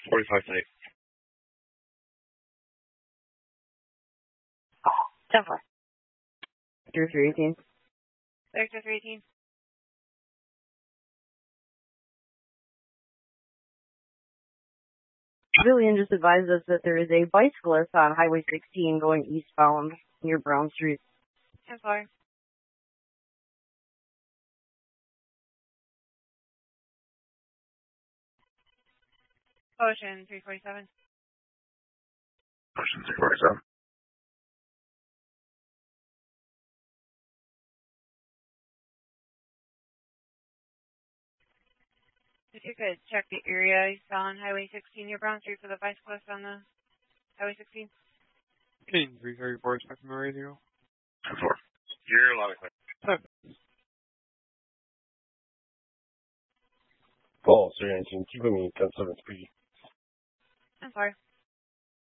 45 to 8. 10-4. 318. Victor 318. Civilian just advised us that there is a bicyclist on Highway 16 going eastbound near Brown Street. 10-4. Ocean 347. Ocean 347. If you could check the area on Highway 16 near Brown Street for the bicyclist on the Highway 16. King 334, expecting the radio. 10-4. You're loud and clear. Paul, 319, keeping me 10-7 speed. 10-4.